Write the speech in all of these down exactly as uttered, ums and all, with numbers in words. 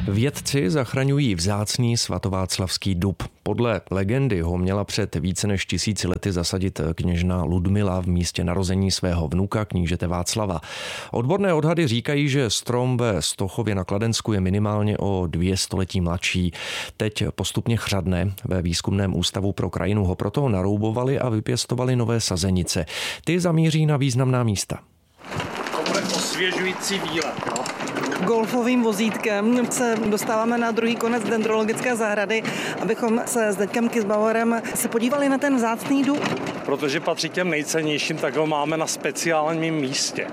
Vědci zachraňují vzácný svatováclavský dub. Podle legendy ho měla před více než tisíci lety zasadit kněžna Ludmila v místě narození svého vnuka knížete Václava. Odborné odhady říkají, že strom ve Stochově na Kladensku je minimálně o dvě století mladší. Teď postupně chřadne. Ve výzkumném ústavu pro krajinu ho proto naroubovali a vypěstovali nové sazenice. Ty zamíří na významná místa. To bude osvěžující výlet, no. Golfovým vozítkem se dostáváme na druhý konec dendrologické zahrady, abychom se s Deňkem Kysbauerem se podívali na ten vzácný dub. Protože patří těm nejcennějším, tak ho máme na speciálním místě.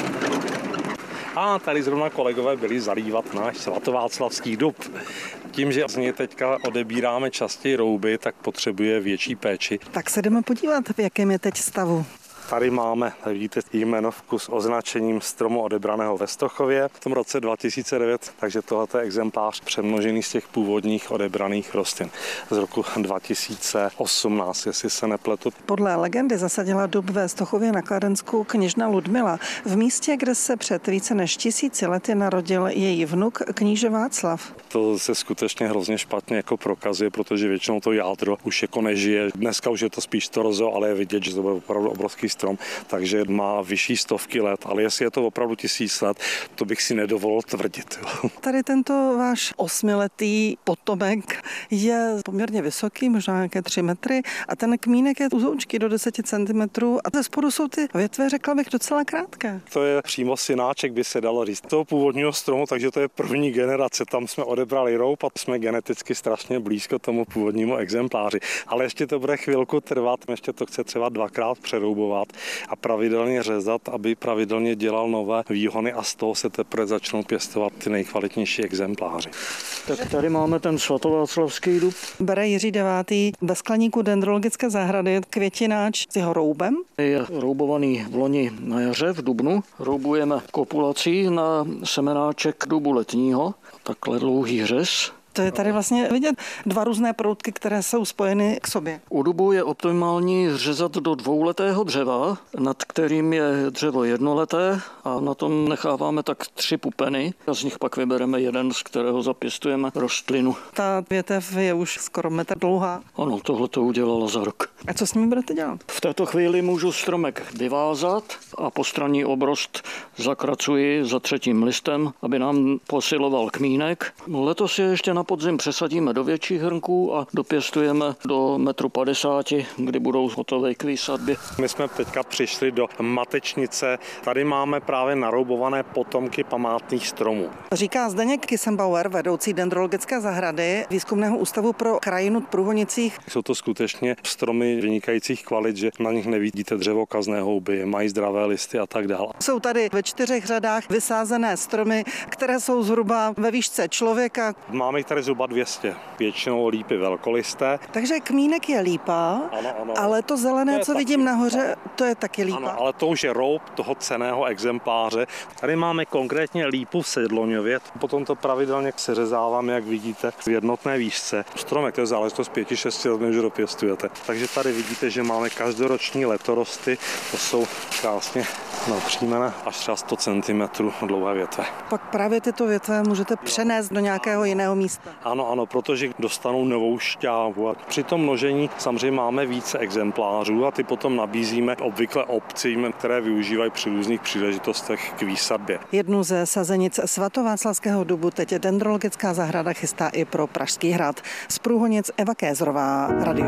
A tady zrovna kolegové byli zalívat náš svatováclavský dub. Tím, že z něj teďka odebíráme častěji rouby, tak potřebuje větší péči. Tak se jdeme podívat, v jakém je teď stavu. Tady máme, vidíte, jmenovku s označením stromu odebraného ve Stochově v tom roce dva tisíce devět, takže tohle je exemplář přemnožený z těch původních odebraných rostlin z roku dva tisíce osmnáct, jestli se nepletu. Podle legendy zasadila dub ve Stochově na Kladensku kněžna Ludmila, v místě, kde se před více než tisíci lety narodil její vnuk kníže Václav. To se skutečně hrozně špatně jako prokazuje, protože většinou to jádro už jako nežije. Dneska už je to spíš torzo, ale je vidět, že to bude opravdu obrovský strom, takže má vyšší stovky let, ale jestli je to opravdu tisíc let, to bych si nedovolil tvrdit. Tady tento váš osmiletý potomek je poměrně vysoký, možná nějaké tři metry a ten kmínek je uzoučký do deseti centimetrů a ze spodu jsou ty větve, řekla bych, docela krátké. To je přímo synáček, by se dalo říct, toho původního stromu, takže to je první generace, tam jsme odebrali roub a jsme geneticky strašně blízko tomu původnímu exempláři, ale ještě to bude chvilku trvat, ještě to chce třeba dvakrát přeroubovat a pravidelně řezat, aby pravidelně dělal nové výhony a z toho se teprve začnou pěstovat ty nejkvalitnější exempláři. Tak tady máme ten svatováclavský dub. Bere Jiří devátý ve skleníku dendrologické zahrady květináč s jeho roubem. Je roubovaný v loni na jaře v dubnu. Roubujeme kopulací na semenáček dubu letního, takhle dlouhý řez. To je tady vlastně vidět dva různé proutky, které jsou spojeny k sobě. U dubu je optimální řezat do dvouletého dřeva, nad kterým je dřevo jednoleté a na tom necháváme tak tři pupeny a z nich pak vybereme jeden, z kterého zapěstujeme rostlinu. Ta větev je už skoro metr dlouhá. Ano, tohle to udělala za rok. A co s ním budete dělat? V této chvíli můžu stromek vyvázat a postranní obrost zakracuji za třetím listem, aby nám posiloval kmínek. Letos je ještě na podzim přesadíme do větších hrnků a dopěstujeme do metru padesáti, kdy budou hotové k výsadbě. My jsme teďka přišli do matečnice. Tady máme právě naroubované potomky památných stromů. Říká Zdeněk Kysbauer, vedoucí dendrologické zahrady Výzkumného ústavu pro krajinu v Průhonicích. Jsou to skutečně stromy vynikajících kvalit, že na nich nevidíte dřevokazné houby, mají zdravé listy a tak dále. Jsou tady ve čtyřech řadách vysázené stromy, které jsou zhruba ve výšce člověka. Máme jich tady zhruba dvě stě, většinou lípy velkolisté. Takže kmínek je lípa, ano, ano. Ale to zelené, to co taky vidím nahoře, to je taky lípa. Ano, ale to už je roub toho cenného exempláře. Tady máme konkrétně lípu v Sedloňově, potom to pravidelně seřezáváme, jak vidíte, v jednotné výšce. Stromek, to je záležitost pěti, šesti let, než dopěstujete. Takže tady vidíte, že máme každoroční letorosty, to jsou krásně napřímené až třeba sto centimetrů dlouhé větve. Pak právě tyto větve můžete přenést do nějakého jiného místa. Ano, ano, protože dostanou novou šťávu. A při tom množení samozřejmě máme více exemplářů a ty potom nabízíme obvykle obcím, které využívají při různých příležitostech k výsadbě. Jednu ze sazenic svatováclavského dubu teď dendrologická zahrada chystá i pro Pražský hrad. Z Průhonic Eva Kézrová, Radio